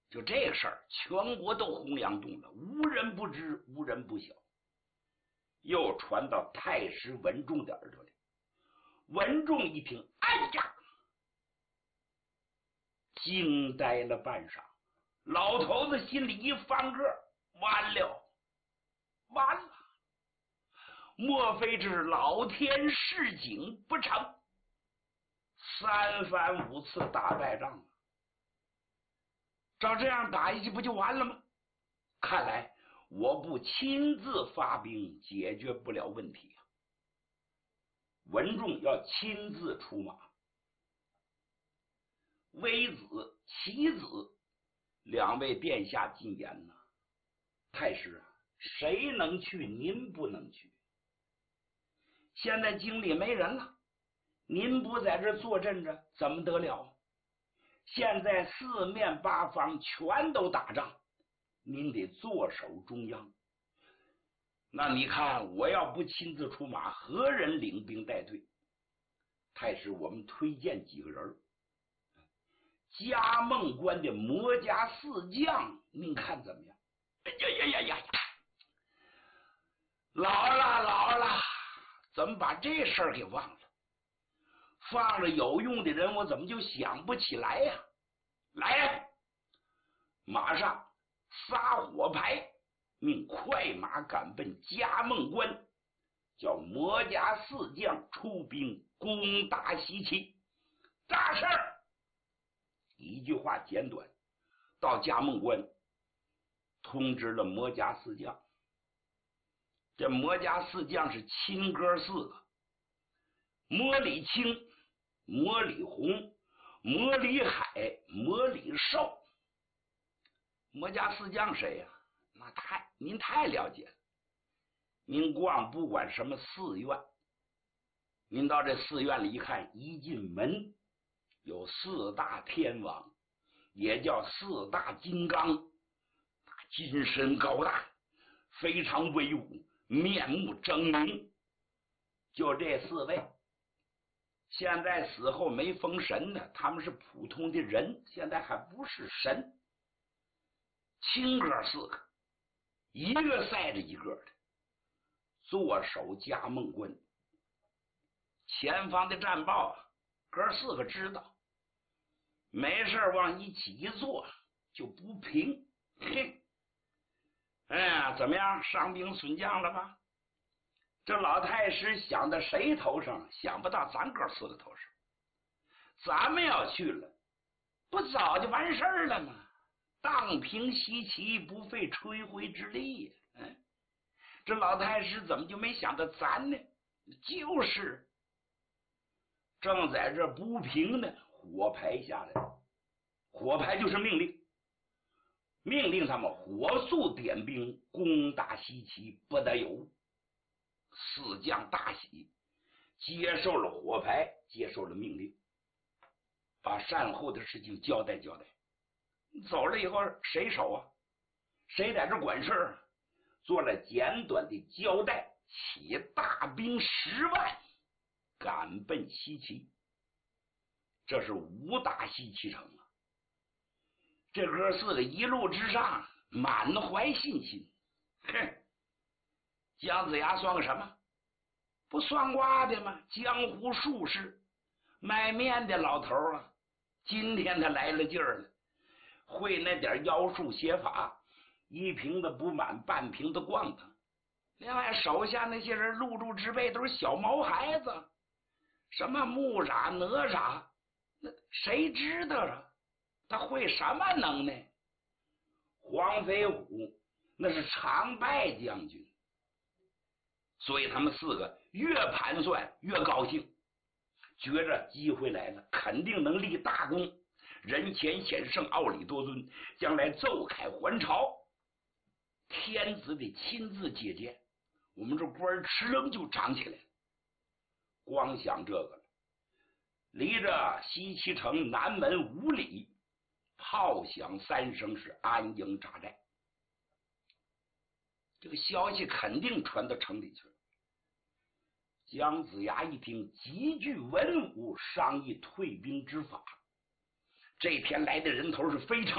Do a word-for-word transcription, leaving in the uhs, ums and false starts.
就这个事儿，全国都洪亮动了，无人不知，无人不晓。又传到太师文仲的耳朵里，文仲一听，哎呀，惊呆了半晌。老头子心里一翻个，完了，完了！莫非这是老天示警不成？三番五次打败仗了，照这样打下去不就完了吗？看来我不亲自发兵解决不了问题啊！文仲要亲自出马，微子、棋子两位殿下进言呐，太师啊，谁能去？您不能去。现在京里没人了，您不在这坐镇着，怎么得了？现在四面八方全都打仗，您得坐守中央。那你看，我要不亲自出马，何人领兵带队？太师，我们推荐几个人。嘉梦关的魔家四将，您看怎么样？哎呀呀呀呀呀！老了老了，怎么把这事儿给忘了？放着有用的人，我怎么就想不起来呀？来呀，马上撒火牌，命快马赶奔嘉梦关，叫魔家四将出兵攻打西岐。大事儿！一句话简短，到嘉梦关通知了魔家四将。这魔家四将是亲哥四个，魔里青、魔里红、魔里海、魔里寿。魔家四将谁呀、啊？那太您太了解了。您光不管什么寺院，您到这寺院里一看，一进门有四大天王，也叫四大金刚，金身高大，非常威武，面目狰狞。就这四位，现在死后没封神呢，他们是普通的人，现在还不是神。亲哥四个，一个赛着一个的，坐守嘉梦关。前方的战报啊，哥四个知道，没事往一起一坐就不平。嘿，哎呀，怎么样，伤兵损将了吧？这老太师想到谁头上？想不到咱哥四个头上。咱们要去了，不早就完事儿了吗？荡平西岐，不费吹灰之力。嗯，这老太师怎么就没想到咱呢？就是。正在这不平呢，火牌下来了。火牌就是命令，命令他们火速点兵攻打西岐，不得有误。四将大喜，接受了火牌，接受了命令，把善后的事情交代交代。走了以后谁守啊？谁在这管事儿？做了简短的交代，起大兵十万赶奔西岐。这是五打西岐城啊！这哥四个一路之上满怀信心。哼，姜子牙算个什么？不算卦的吗？江湖术士，卖面的老头啊！今天他来了劲儿了，会那点妖术邪法，一瓶子不满，半瓶子咣当。另外手下那些人入住之辈都是小毛孩子，什么木吒、哪吒，那谁知道啊？他会什么能耐？黄飞虎那是常败将军，所以他们四个越盘算越高兴，觉着机会来了，肯定能立大功，人前显圣，傲礼多尊，将来奏凯还朝，天子得亲自接见，我们这官哧楞就长起来了。光想这个了，离着西岐城南门五里，炮响三声，是安营扎寨。这个消息肯定传到城里去了。姜子牙一听，极具文武，商议退兵之法。这天来的人头是非常